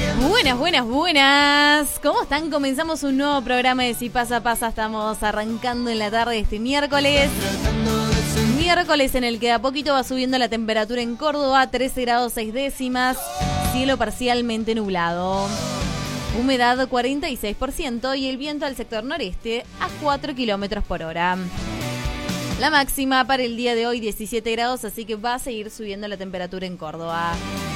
Buenas, buenas, buenas. ¿Cómo están? Comenzamos un nuevo programa de Si Pasa Pasa. Estamos arrancando en la tarde de este miércoles. Miércoles en el que de a poquito va subiendo la temperatura en Córdoba, 13 grados 6 décimas, cielo parcialmente nublado. Humedad 46% y el viento al sector noreste a 4 kilómetros por hora. La máxima para el día de hoy 17 grados, así que va a seguir subiendo la temperatura en Córdoba.